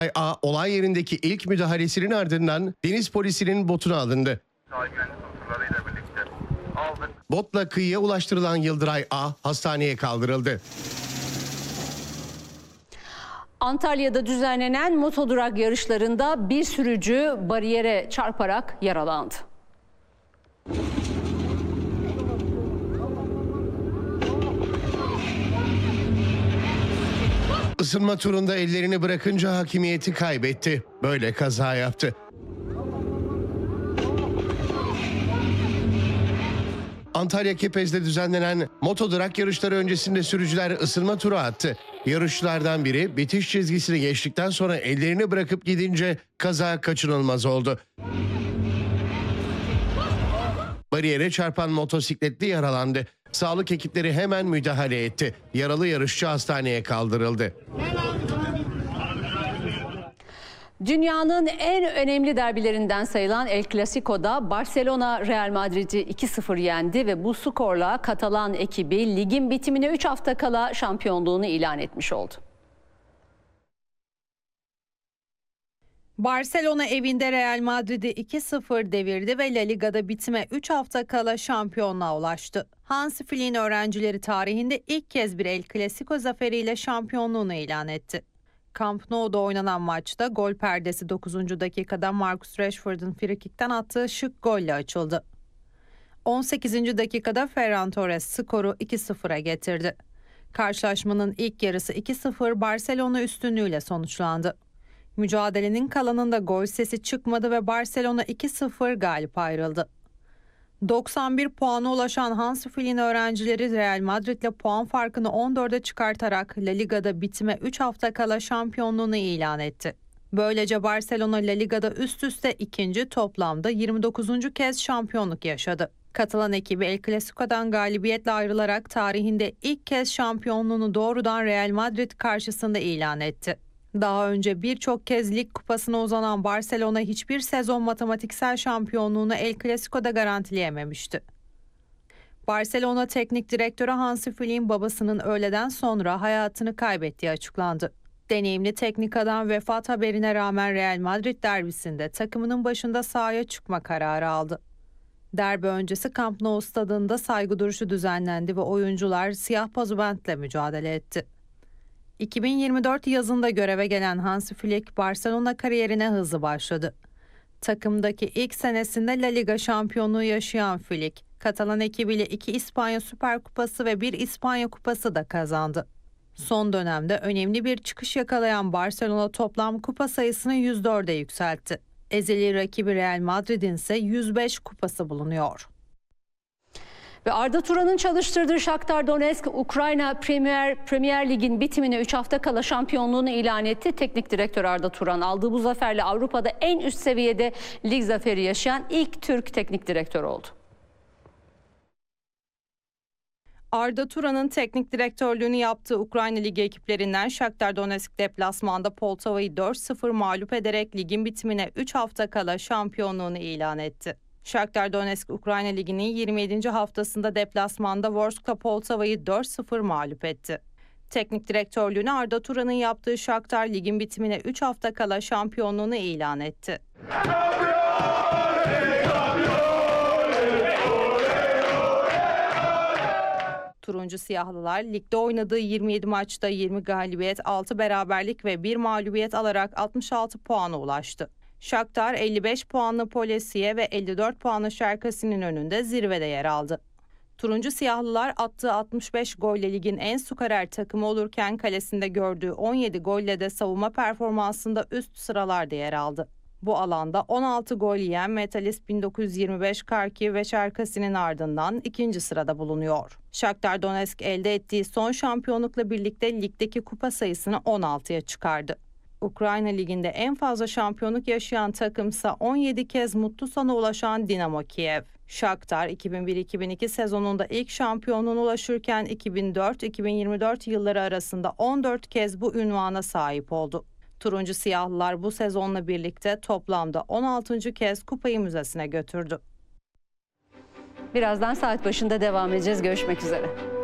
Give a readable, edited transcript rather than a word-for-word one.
A olay yerindeki ilk müdahalesinin ardından deniz polisinin botuna alındı. Botla kıyıya ulaştırılan Yıldıray A hastaneye kaldırıldı. Antalya'da düzenlenen motodurak yarışlarında bir sürücü bariyere çarparak yaralandı. Isınma turunda ellerini bırakınca hakimiyeti kaybetti. Böyle kaza yaptı. Antalya Kepez'de düzenlenen motodurak yarışları öncesinde sürücüler ısınma turu attı. Yarışçılardan biri bitiş çizgisini geçtikten sonra ellerini bırakıp gidince kaza kaçınılmaz oldu. Bariyere çarpan motosikletli yaralandı. Sağlık ekipleri hemen müdahale etti. Yaralı yarışçı hastaneye kaldırıldı. Dünyanın en önemli derbilerinden sayılan El Clasico'da Barcelona Real Madrid'i 2-0 yendi ve bu skorla Katalan ekibi ligin bitimine 3 hafta kala şampiyonluğunu ilan etmiş oldu. Barcelona evinde Real Madrid'i 2-0 devirdi ve La Liga'da bitime 3 hafta kala şampiyonluğa ulaştı. Hansi Flick'in öğrencileri tarihinde ilk kez bir El Clasico zaferiyle şampiyonluğunu ilan etti. Camp Nou'da oynanan maçta gol perdesi 9. dakikada Marcus Rashford'un frikikten attığı şık golle açıldı. 18. dakikada Ferran Torres skoru 2-0'a getirdi. Karşılaşmanın ilk yarısı 2-0 Barcelona üstünlüğüyle sonuçlandı. Mücadelenin kalanında gol sesi çıkmadı ve Barcelona 2-0 galip ayrıldı. 91 puana ulaşan Hansi Flick'in öğrencileri Real Madrid'le puan farkını 14'e çıkartarak La Liga'da bitime 3 hafta kala şampiyonluğunu ilan etti. Böylece Barcelona La Liga'da üst üste ikinci, toplamda 29. kez şampiyonluk yaşadı. Katalan ekibi El Clasico'dan galibiyetle ayrılarak tarihinde ilk kez şampiyonluğunu doğrudan Real Madrid karşısında ilan etti. Daha önce birçok kez lig kupasına uzanan Barcelona hiçbir sezon matematiksel şampiyonluğunu El Clasico'da garantileyememişti. Barcelona Teknik Direktörü Hansi Flick'in babasının öğleden sonra hayatını kaybettiği açıklandı. Deneyimli teknik adam vefat haberine rağmen Real Madrid derbisinde takımının başında sahaya çıkma kararı aldı. Derbi öncesi Camp Nou stadında saygı duruşu düzenlendi ve oyuncular siyah pazubentle mücadele etti. 2024 yazında göreve gelen Hansi Flick, Barcelona kariyerine hızlı başladı. Takımdaki ilk senesinde La Liga şampiyonluğu yaşayan Flick, Katalan ekibiyle 2 İspanya Süper Kupası ve 1 İspanya Kupası da kazandı. Son dönemde önemli bir çıkış yakalayan Barcelona toplam kupa sayısını 104'e yükseltti. Ezeli rakibi Real Madrid'in ise 105 kupası bulunuyor. Ve Arda Turan'ın çalıştırdığı Shakhtar Donetsk, Ukrayna Premier Lig'in bitimine 3 hafta kala şampiyonluğunu ilan etti. Teknik direktör Arda Turan aldığı bu zaferle Avrupa'da en üst seviyede lig zaferi yaşayan ilk Türk teknik direktör oldu. Arda Turan'ın teknik direktörlüğünü yaptığı Ukrayna Ligi ekiplerinden Shakhtar Donetsk deplasmanda Poltava'yı 4-0 mağlup ederek ligin bitimine 3 hafta kala şampiyonluğunu ilan etti. Shakhtar Donetsk Ukrayna Ligi'nin 27. haftasında deplasmanda Vorskla Poltava'yı 4-0 mağlup etti. Teknik direktörlüğünü Arda Turan'ın yaptığı Shakhtar ligin bitimine 3 hafta kala şampiyonluğunu ilan etti. Turuncu Siyahlılar ligde oynadığı 27 maçta 20 galibiyet, 6 beraberlik ve 1 mağlubiyet alarak 66 puana ulaştı. Shakhtar 55 puanlı Polesiye ve 54 puanlı Şerkasi'nin önünde zirvede yer aldı. Turuncu Siyahlılar attığı 65 golle ligin en skorer takımı olurken kalesinde gördüğü 17 golle de savunma performansında üst sıralarda yer aldı. Bu alanda 16 gol yiyen Metalist 1925 Kharkiv ve Şerkasi'nin ardından ikinci sırada bulunuyor. Shakhtar Donetsk elde ettiği son şampiyonlukla birlikte ligdeki kupa sayısını 16'ya çıkardı. Ukrayna Ligi'nde en fazla şampiyonluk yaşayan takımsa 17 kez mutlu sona ulaşan Dinamo Kiev. Shakhtar 2001-2002 sezonunda ilk şampiyonluğuna ulaşırken 2004-2024 yılları arasında 14 kez bu ünvana sahip oldu. Turuncu Siyahlılar bu sezonla birlikte toplamda 16. kez kupayı müzesine götürdü. Birazdan saat başında devam edeceğiz. Görüşmek üzere.